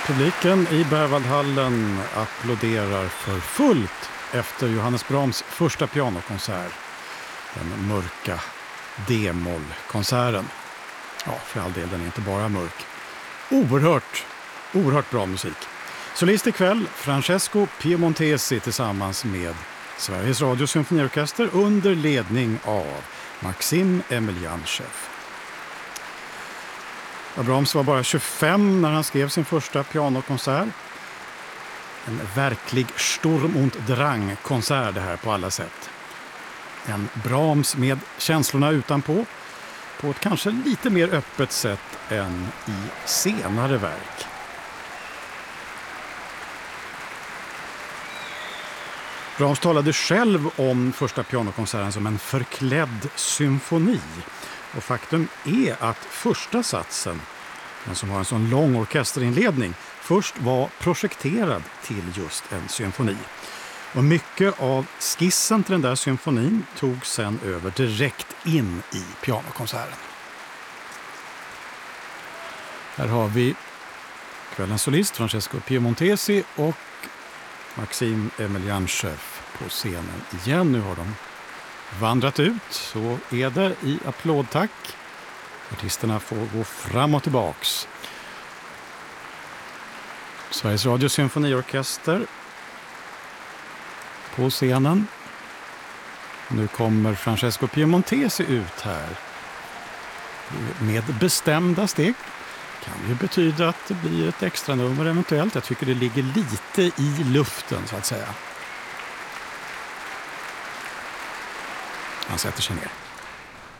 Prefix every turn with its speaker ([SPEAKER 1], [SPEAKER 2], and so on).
[SPEAKER 1] Publiken i Berwaldhallen applåderar för fullt efter Johannes Brahms första pianokonsert, den mörka D-moll-konserten. Ja, för all del, den är inte bara mörk. Oerhört bra musik. Solist ikväll, Francesco Piemontesi tillsammans med Sveriges Radio Symfoniorkester under ledning av Maxim Emelianchev. Brahms var bara 25 när han skrev sin första pianokonsert. En verklig Sturm und Drang-konsert det här på alla sätt. En Brahms med känslorna utanpå, på ett kanske lite mer öppet sätt än i senare verk. Brahms talade själv om första pianokonserten som en förklädd symfoni. Och faktum är att första satsen, den som har en sån lång orkesterinledning, först var projekterad till just en symfoni. Och mycket av skissen till den där symfonin tog sen över direkt in i pianokonserten. Här har vi kvällens solist Francesco Piemontesi och Maxim Emelianchev på scenen igen. Nu har de vandrat ut, så är det i applådtack. Artisterna får gå fram och tillbaks. Sveriges Radio Symfoniorkester på scenen. Nu kommer Francesco Piemontesi ut här med bestämda steg. Kan ju betyda att det blir ett extra nummer eventuellt. Jag tycker det ligger lite i luften så att säga. Han sätter sig ner.